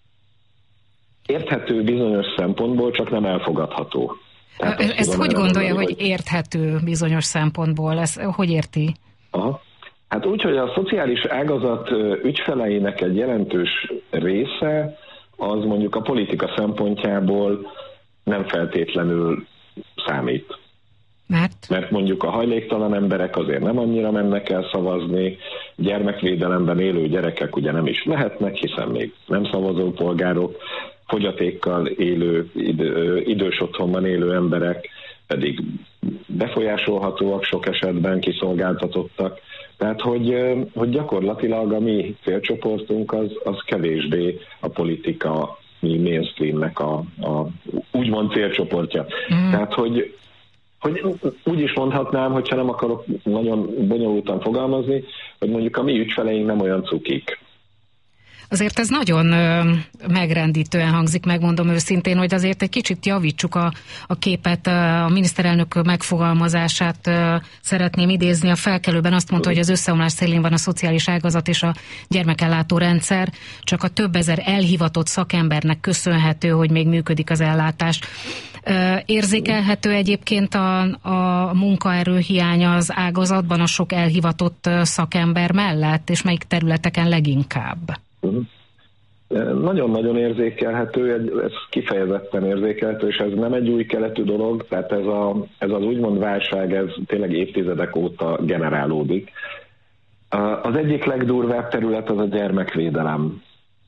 Érthető bizonyos szempontból, csak nem elfogadható. Ezt hogy gondolja, hogy érthető bizonyos szempontból? Ezt hogy érti? Aha. Hát úgy, hogy a szociális ágazat ügyfeleinek egy jelentős része az mondjuk a politika szempontjából nem feltétlenül számít. Mert mondjuk a hajléktalan emberek azért nem annyira mennek el szavazni, gyermekvédelemben élő gyerekek ugye nem is mehetnek, hiszen még nem szavazó polgárok, fogyatékkal élő, idős otthonban élő emberek pedig befolyásolhatóak, sok esetben kiszolgáltatottak. Tehát, hogy gyakorlatilag a mi célcsoportunk az kevésbé a politika mi mainstreamnek a úgymond célcsoportja. Tehát, hogy úgy is mondhatnám, hogyha nem akarok nagyon bonyolultan fogalmazni, hogy mondjuk a mi ügyfeleink nem olyan cukik. Azért ez nagyon megrendítően hangzik, megmondom őszintén, hogy azért egy kicsit javítsuk a képet, a miniszterelnök megfogalmazását szeretném idézni. A Felkelőben azt mondta, hogy az összeomlás szélén van a szociális ágazat és a gyermekellátó rendszer, csak a több ezer elhivatott szakembernek köszönhető, hogy még működik az ellátás. Érzékelhető egyébként a munkaerő hiánya az ágazatban a sok elhivatott szakember mellett, és melyik területeken leginkább? Nagyon-nagyon érzékelhető, ez kifejezetten érzékelhető, és ez nem egy új keletű dolog, tehát ez az úgymond válság, ez tényleg évtizedek óta generálódik. Az egyik legdurvább terület az a gyermekvédelem.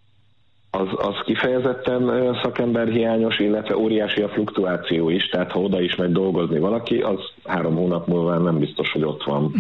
Az kifejezetten szakemberhiányos, illetve óriási a fluktuáció is, tehát ha oda is megy dolgozni valaki, az 3 hónap múlva nem biztos, hogy ott van.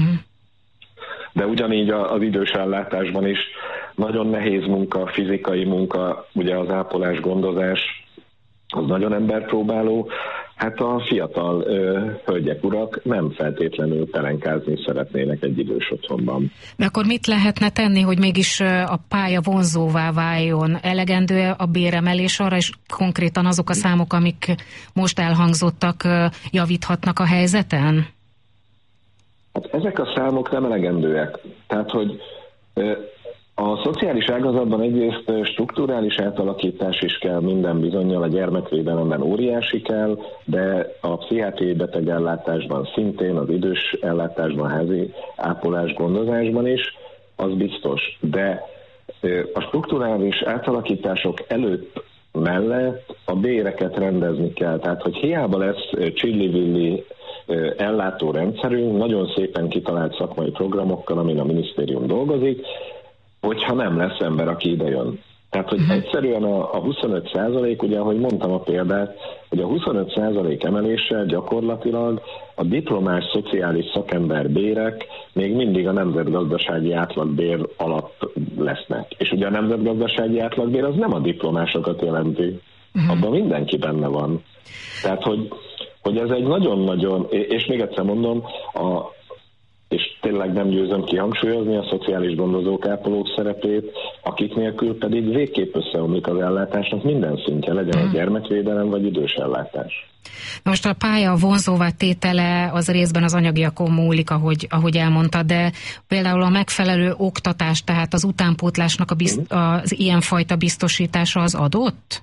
De ugyanígy az idős ellátásban is nagyon nehéz munka, fizikai munka, ugye az ápolás, gondozás, az nagyon emberpróbáló. Hát a fiatal hölgyek, urak nem feltétlenül pelenkázni szeretnének egy idős otthonban. De akkor mit lehetne tenni, hogy mégis a pálya vonzóvá váljon? Elegendő a béremelés arra, és konkrétan azok a számok, amik most elhangzottak, javíthatnak a helyzeten? Hát ezek a számok nem elegendőek. Tehát, hogy a szociális ágazatban egyrészt strukturális átalakítás is kell minden bizonnyal, a gyermekvédelemben óriási kell, de a pszichiátriai betegellátásban szintén, az idős ellátásban, házi ápolás, gondozásban is, az biztos. De a strukturális átalakítások előtt mellett a béreket rendezni kell. Tehát, hogy hiába lesz csillivilli ellátórendszerünk, nagyon szépen kitalált szakmai programokkal, amin a minisztérium dolgozik, hogyha nem lesz ember, aki ide jön. Tehát, hogy egyszerűen a 25%, ugye, ahogy mondtam a példát, hogy a 25% emeléssel gyakorlatilag a diplomás szociális szakember bérek még mindig a nemzetgazdasági átlagbér alatt lesznek. És ugye a nemzetgazdasági átlagbér az nem a diplomásokat jelenti. Abban mindenki benne van. Tehát, hogy ez egy nagyon-nagyon, és még egyszer mondom, és tényleg nem győzöm kihangsúlyozni a szociális gondozók, ápolók szerepét, akik nélkül pedig végképp összeomlik az ellátásnak minden szintje, legyen a gyermekvédelem vagy idős ellátás. Most a pálya vonzóvá tétele az részben az anyagiakon múlik, ahogy elmondta, de például a megfelelő oktatás, tehát az utánpótlásnak az ilyenfajta biztosítása az adott?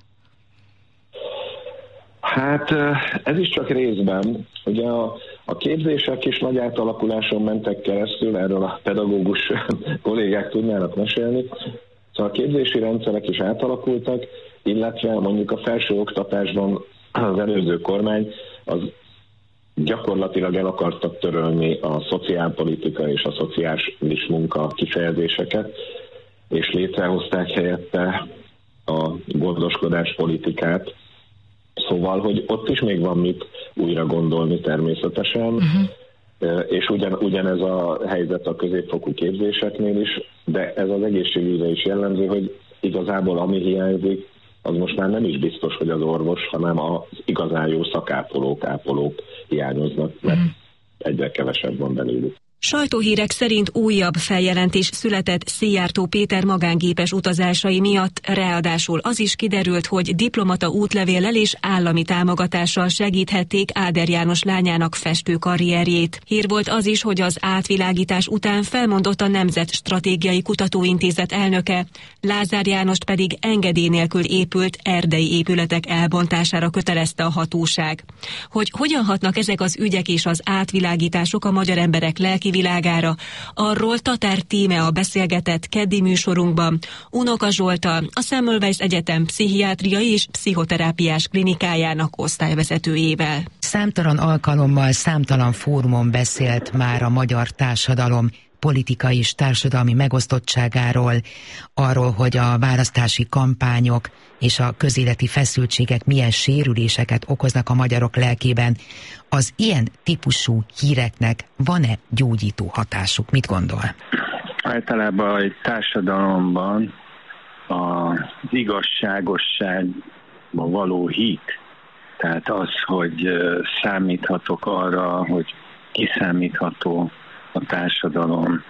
Hát ez is csak részben. Ugye a képzések is nagy átalakuláson mentek keresztül, erről a pedagógus kollégák tudnának mesélni. Szóval a képzési rendszerek is átalakultak, illetve mondjuk a felső oktatásban az előző kormány az gyakorlatilag el akartak törölni a szociálpolitika és a szociális munka kifejezéseket, és létrehozták helyette a gondoskodás politikát. Szóval, hogy ott is még van mit újra gondolni természetesen, és ugyanez a helyzet a középfokú képzéseknél is, de ez az egészségügyre is jellemző, hogy igazából ami hiányzik, az most már nem is biztos, hogy az orvos, hanem az igazán jó ápolók hiányoznak, mert egyre kevesebb van belőlük. Sajtóhírek szerint újabb feljelentés született Szijjártó Péter magángépes utazásai miatt, ráadásul az is kiderült, hogy diplomata útlevéllel és állami támogatással segíthették Áder János lányának festő karrierjét. Hír volt az is, hogy az átvilágítás után felmondott a Nemzetstratégiai Kutatóintézet elnöke, Lázár Jánost pedig engedély nélkül épült erdei épületek elbontására kötelezte a hatóság. Hogy hogyan hatnak ezek az ügyek és az átvilágítások a magyar emberek lelki világára, arról Tatár Tímea beszélgetett keddi műsorunkban Unoka Zsolttal, a Semmelweis Egyetem pszichiátriai és pszichoterápiás klinikájának osztályvezetőjével. Számtalan alkalommal, számtalan fórumon beszélt már a magyar társadalom politikai és társadalmi megosztottságáról, arról, hogy a választási kampányok és a közéleti feszültségek milyen sérüléseket okoznak a magyarok lelkében. Az ilyen típusú híreknek van-e gyógyító hatásuk? Mit gondol? Általában egy társadalomban az igazságosságban való hit, tehát az, hogy számíthatok arra, hogy kiszámítható a társadalom,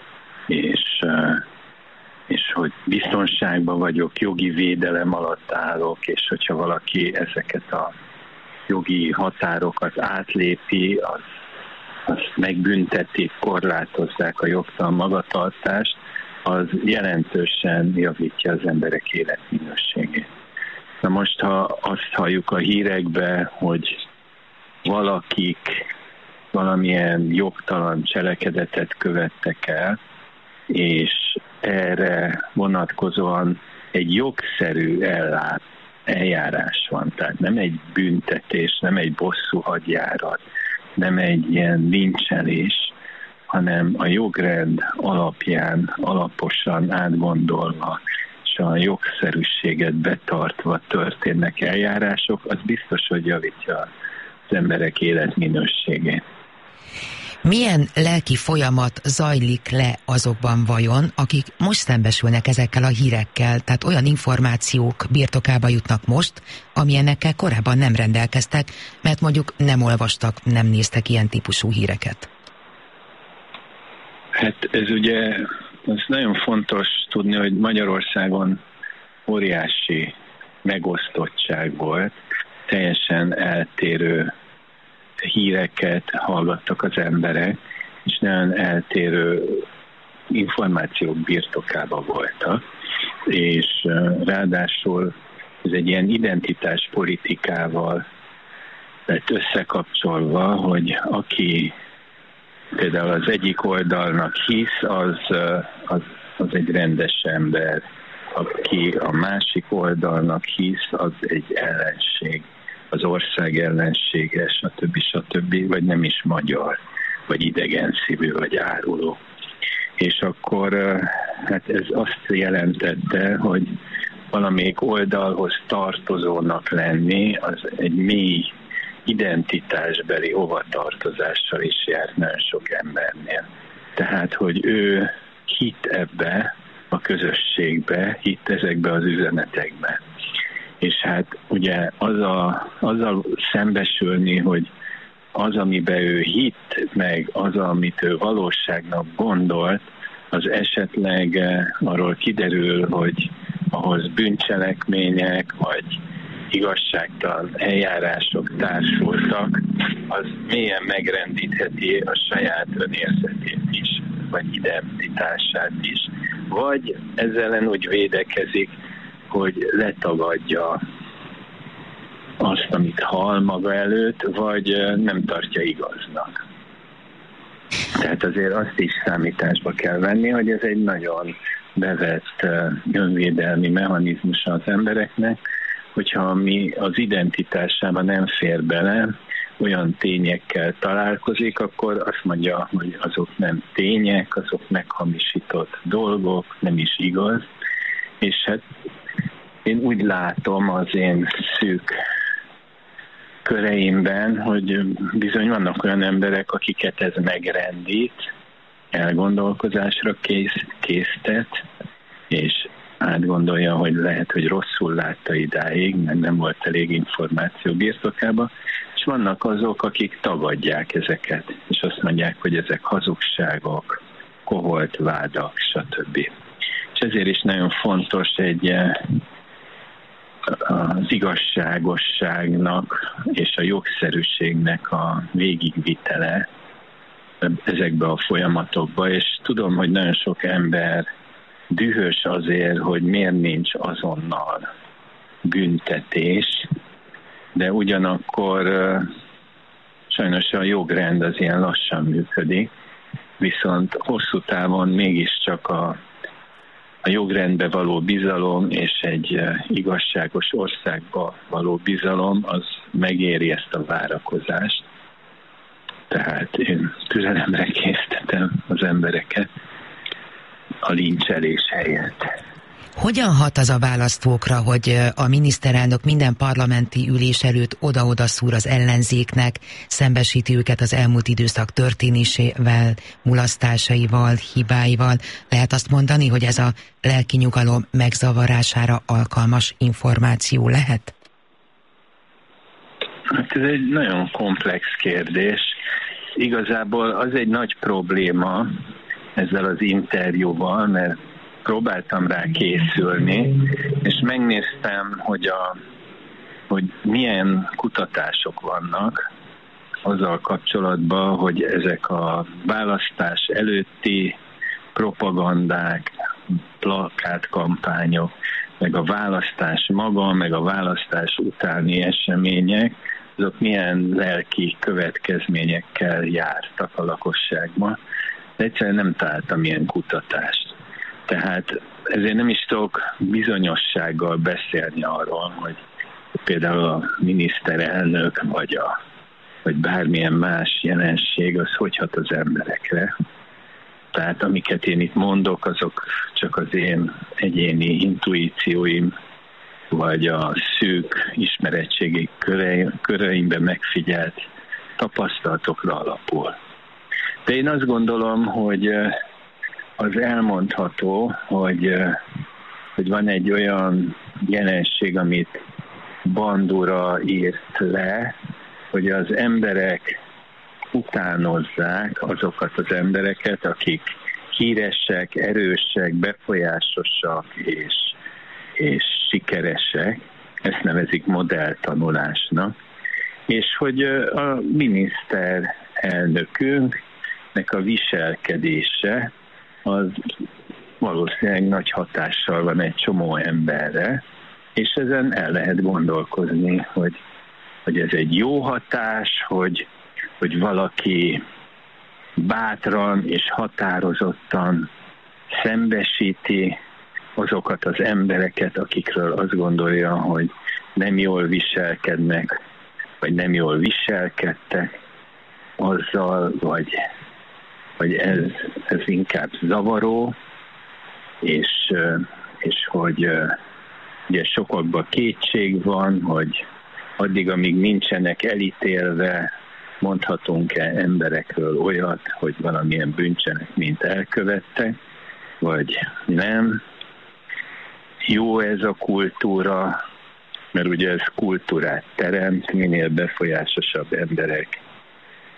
és hogy biztonságban vagyok, jogi védelem alatt állok, és hogyha valaki ezeket a jogi határokat átlépi, azt megbüntetik, korlátozzák a jogtalan magatartást, az jelentősen javítja az emberek életminőségét. Na most, ha azt halljuk a hírekbe, hogy valakik valamilyen jogtalan cselekedetet követtek el, és erre vonatkozóan egy jogszerű eljárás van. Tehát nem egy büntetés, nem egy bosszúhagyjárat, nem egy ilyen lincselés, hanem a jogrend alapján, alaposan átgondolva, és a jogszerűséget betartva történnek eljárások, az biztos, hogy javítja az emberek életminőségét. Milyen lelki folyamat zajlik le azokban vajon, akik most szembesülnek ezekkel a hírekkel, tehát olyan információk birtokába jutnak most, amilyenekkel korábban nem rendelkeztek, mert mondjuk nem olvastak, nem néztek ilyen típusú híreket? Hát ez ugye, ez nagyon fontos tudni, hogy Magyarországon óriási megosztottság volt, teljesen eltérő híreket hallgattak az emberek, és nagyon eltérő információk birtokában voltak, és ráadásul ez egy ilyen identitáspolitikával lett összekapcsolva, hogy aki például az egyik oldalnak hisz, az egy rendes ember, aki a másik oldalnak hisz, az egy ellenség, az ország ellensége, stb., vagy nem is magyar, vagy idegenszívű, vagy áruló. És akkor hát ez azt jelentette, hogy valamelyik oldalhoz tartozónak lenni, az egy mély identitásbeli hovatartozással is járt nagyon sok embernél. Tehát, hogy ő hitt ebbe a közösségbe, hitt ezekbe az üzenetekbe. És hát ugye azzal szembesülni, hogy az, amiben ő hitt, meg az, amit ő valóságnak gondolt, az esetleg arról kiderül, hogy ahhoz bűncselekmények vagy igazságtalan eljárások társultak, az mélyen megrendítheti a saját önérzetét is, vagy identitását is. Vagy ezzel ellen úgy védekezik, hogy letagadja azt, amit hall maga előtt, vagy nem tartja igaznak. Tehát azért azt is számításba kell venni, hogy ez egy nagyon bevett önvédelmi mechanizmusa az embereknek, hogyha mi az identitásában nem fér bele, olyan tényekkel találkozik, akkor azt mondja, hogy azok nem tények, azok meghamisított dolgok, nem is igaz. És hát én úgy látom az én szűk köreimben, hogy bizony vannak olyan emberek, akiket ez megrendít, elgondolkozásra késztet, és átgondolja, hogy lehet, hogy rosszul látta idáig, mert nem volt elég információ birtokában, és vannak azok, akik tagadják ezeket, és azt mondják, hogy ezek hazugságok, koholt vádak, stb. És ezért is nagyon fontos az igazságosságnak és a jogszerűségnek a végigvitele ezekbe a folyamatokba, és tudom, hogy nagyon sok ember dühös azért, hogy miért nincs azonnal büntetés, de ugyanakkor sajnos a jogrend az ilyen lassan működik, viszont hosszú távon mégiscsak a jogrendbe való bizalom és egy igazságos országba való bizalom az megéri ezt a várakozást. Tehát én türelemre késztetem az embereket a lincselés helyett. Hogyan hat az a választókra, hogy a miniszterelnök minden parlamenti ülés előtt oda-oda szúr az ellenzéknek, szembesíti őket az elmúlt időszak történésével, mulasztásaival, hibáival? Lehet azt mondani, hogy ez a lelki nyugalom megzavarására alkalmas információ lehet? Hát ez egy nagyon komplex kérdés. Igazából az egy nagy probléma ezzel az interjúval, mert próbáltam rá készülni, és megnéztem, hogy milyen kutatások vannak azzal kapcsolatban, hogy ezek a választás előtti propagandák, plakátkampányok, meg a választás maga, meg a választás utáni események, azok milyen lelki következményekkel jártak a lakosságban. De egyszerűen nem találtam ilyen kutatást. Tehát ezért nem is tudok bizonyossággal beszélni arról, hogy például a miniszterelnök vagy bármilyen más jelenség az hogy hat az emberekre. Tehát amiket én itt mondok, azok csak az én egyéni intuícióim, vagy a szűk ismeretségi köreimben megfigyelt tapasztalatokra alapul. De én azt gondolom, hogy az elmondható, hogy van egy olyan jelenség, amit Bandura írt le, hogy az emberek utánozzák azokat az embereket, akik híresek, erősek, befolyásosak és sikeresek. Ezt nevezik modelltanulásnak. És hogy a miniszterelnökünknek a viselkedése az valószínűleg nagy hatással van egy csomó emberre, és ezen el lehet gondolkozni, hogy ez egy jó hatás, hogy valaki bátran és határozottan szembesíti azokat az embereket, akikről azt gondolja, hogy nem jól viselkednek, vagy nem jól viselkedtek azzal, vagy ez inkább zavaró, és hogy ugye sokakban kétség van, hogy addig, amíg nincsenek elítélve, mondhatunk-e emberekről olyat, hogy valamilyen bűncselekményt elkövettek, vagy nem. Jó ez a kultúra, mert ugye ez kultúrát teremt, minél befolyásosabb emberek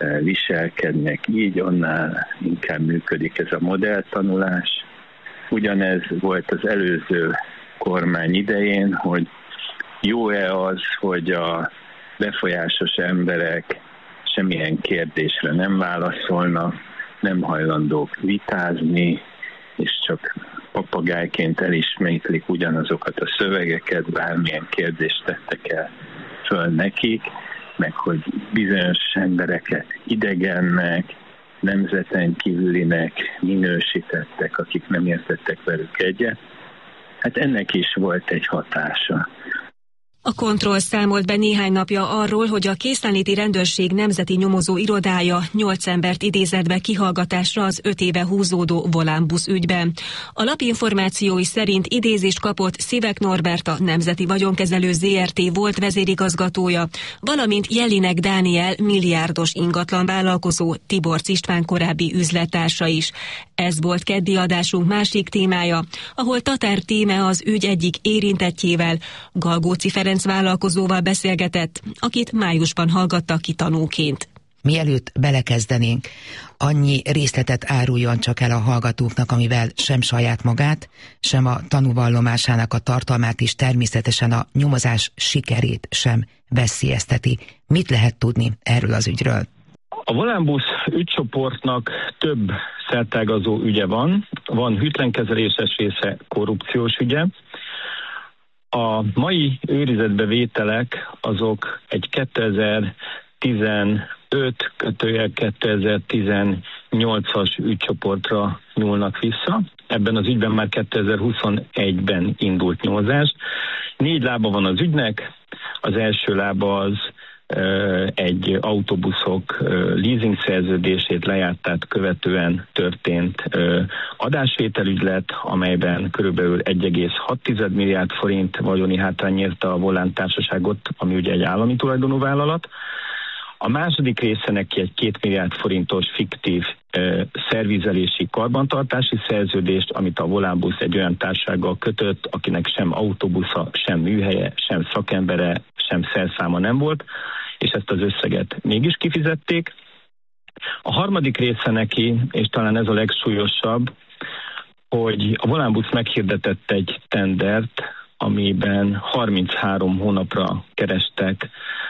viselkednek így, annál inkább működik ez a modelltanulás. Ugyanez volt az előző kormány idején, hogy jó-e az, hogy a befolyásos emberek semmilyen kérdésre nem válaszolnak, nem hajlandók vitázni, és csak papagájként elismétlik ugyanazokat a szövegeket, bármilyen kérdést tettek el föl nekik, meg hogy bizonyos embereket idegennek, nemzeten kívülinek minősítettek, akik nem értettek velük egyet. Hát ennek is volt egy hatása. A Kontroll számolt be néhány napja arról, hogy a Készenléti Rendőrség Nemzeti Nyomozó Irodája 8 embert idézett be kihallgatásra az 5 éve húzódó Volánbusz ügyben. A lap információi szerint idézést kapott Szivek Norbert, a Nemzeti Vagyonkezelő Zrt. Volt vezérigazgatója, valamint Jellinek Dániel milliárdos ingatlan vállalkozó, Tiborcs István korábbi üzlettársa is. Ez volt keddi adásunk másik témája, ahol Tatár Tíme az ügy egyik érintettjével, Galgóci Ferenc vállalkozóval beszélgetett, akit májusban hallgattak ki tanúként. Mielőtt belekezdenénk, annyi részletet áruljon csak el a hallgatóknak, amivel sem saját magát, sem a tanúvallomásának a tartalmát és természetesen a nyomozás sikerét sem veszélyezteti. Mit lehet tudni erről az ügyről? A Volánbusz ügycsoportnak több szertágazó ügye van. Van hűtlenkezeléses része, korrupciós ügye. A mai őrizetbevételek azok egy 2015-2018-as ügycsoportra nyúlnak vissza. Ebben az ügyben már 2021-ben indult nyomozás. 4 lába van az ügynek. Az első lába az egy autóbuszok leasing szerződését lejártát követően történt adásvételügylet, amelyben körülbelül 1,6 milliárd forint vagyoni hátrány érte a Volán társaságot, ami ugye egy állami tulajdonú vállalat. A második része neki egy 2 milliárd forintos fiktív szervizelési karbantartási szerződést, amit a Volánbusz egy olyan társasággal kötött, akinek sem autóbusza, sem műhelye, sem szakembere, sem szerszáma nem volt, és ezt az összeget mégis kifizették. A harmadik része neki, és talán ez a legsúlyosabb, hogy a Volánbusz meghirdetett egy tendert, amiben 33 hónapra kerestek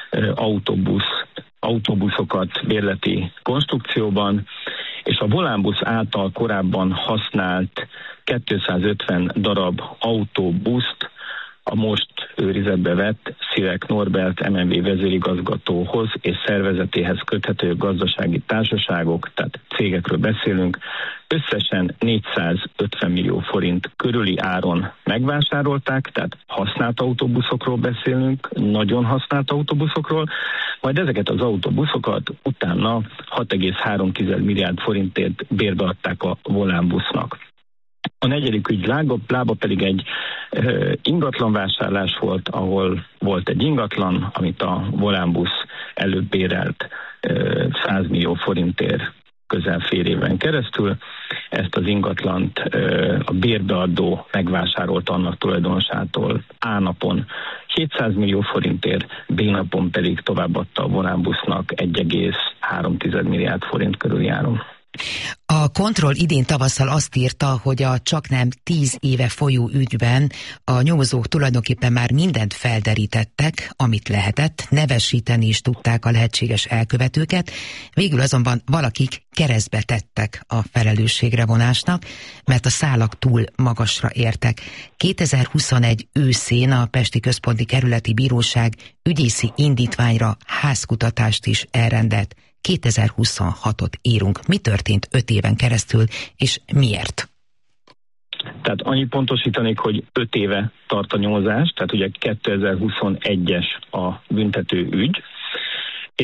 autóbuszokat bérleti konstrukcióban, és a Volánbusz által korábban használt 250 darab autóbuszt a most őrizetbe vett Szivek Norbert MNV vezérigazgatóhoz és szervezetéhez köthető gazdasági társaságok, tehát cégekről beszélünk, összesen 450 millió forint körüli áron megvásárolták, tehát használt autóbuszokról beszélünk, nagyon használt autóbuszokról, majd ezeket az autóbuszokat utána 6,3 milliárd forintért bérbe adták a Volánbusznak. A negyedik ügy lába pedig egy ingatlanvásárlás volt, ahol volt egy ingatlan, amit a Volánbusz előbb bérelt 100 millió forintért közel fél éven keresztül. Ezt az ingatlant a bérbeadó megvásárolta annak tulajdonosától A napon 700 millió forintért, B napon pedig továbbadta a Volánbusznak 1,3 milliárd forint körüli áron. A Kontroll idén tavasszal azt írta, hogy a csaknem 10 éve folyó ügyben a nyomozók tulajdonképpen már mindent felderítettek, amit lehetett, nevesíteni is tudták a lehetséges elkövetőket, végül azonban valakik keresztbe tettek a felelősségre vonásnak, mert a szálak túl magasra értek. 2021 őszén a Pesti Központi Kerületi Bíróság ügyészi indítványra házkutatást is elrendelt. 2026-ot írunk. Mi történt 5 éven keresztül, és miért? Tehát annyit pontosítanék, hogy 5 éve tart a nyomozás, tehát ugye 2021-es a büntető ügy,